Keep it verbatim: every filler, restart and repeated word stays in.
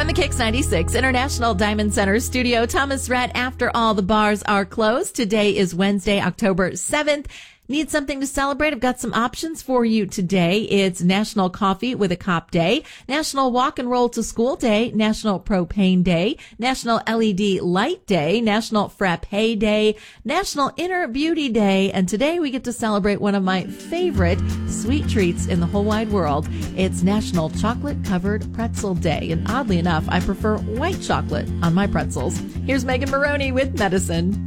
From the Kicks ninety-six International Diamond Center studio, Thomas Rhett, after all the bars are closed. Today is Wednesday, October seventh. Need something to celebrate? I've got some options for you today. It's National Coffee with a Cop Day, National Walk and Roll to School Day, National Propane Day, National L E D Light Day, National Frappe Day, National Inner Beauty Day, and today we get to celebrate one of my favorite sweet treats in the whole wide world. It's National Chocolate Covered Pretzel Day, and oddly enough, I prefer white chocolate on my pretzels. Here's Megan Maroney with Medicine.